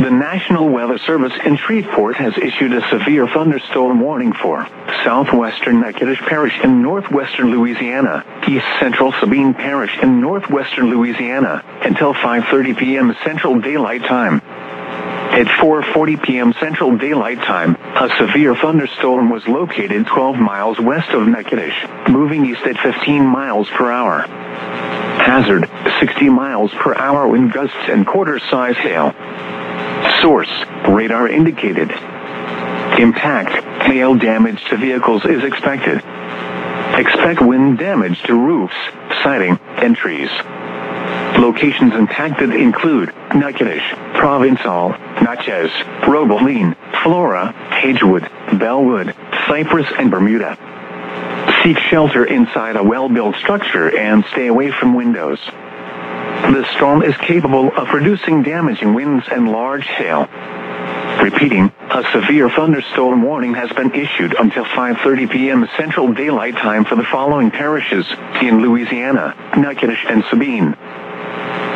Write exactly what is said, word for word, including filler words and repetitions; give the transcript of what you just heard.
The National Weather Service in Shreveport has issued a severe thunderstorm warning for southwestern Natchitoches Parish in northwestern Louisiana, east central Sabine Parish in northwestern Louisiana, until five thirty p m Central Daylight Time. At four forty p m Central Daylight Time, a severe thunderstorm was located twelve miles west of Natchitoches, moving east at fifteen miles per hour. Hazard, sixty miles per hour wind gusts and quarter-size hail. Source, radar indicated. Impact, hail damage to vehicles is expected. Expect wind damage to roofs, siding, and trees. Locations impacted include Natchitoches, Provençal, Natchez, Robeline, Flora, Hagewood, Bellwood, Cypress, and Bermuda. Seek shelter inside a well-built structure and stay away from windows. The storm is capable of producing damaging winds and large hail. Repeating, a severe thunderstorm warning has been issued until five thirty p m Central Daylight Time for the following parishes in Louisiana, Natchitoches and Sabine.